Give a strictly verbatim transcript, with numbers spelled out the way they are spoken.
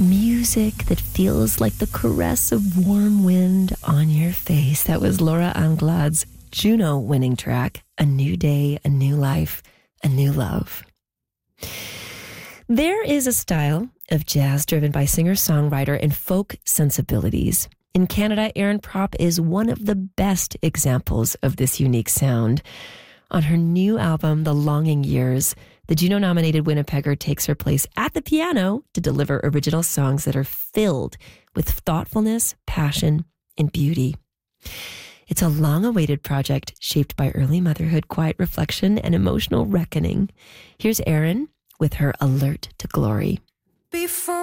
Music that feels like the caress of warm wind on your face. That was Laura Anglade's Juno-winning track, A New Day, A New Life, A New Love. There is a style of jazz driven by singer-songwriter and folk sensibilities. In Canada, Erin Propp is one of the best examples of this unique sound. On her new album, The Longing Years, the Juno-nominated Winnipegger takes her place at the piano to deliver original songs that are filled with thoughtfulness, passion, and beauty. It's a long-awaited project shaped by early motherhood, quiet reflection, and emotional reckoning. Here's Erin with her Alert to Glory. Before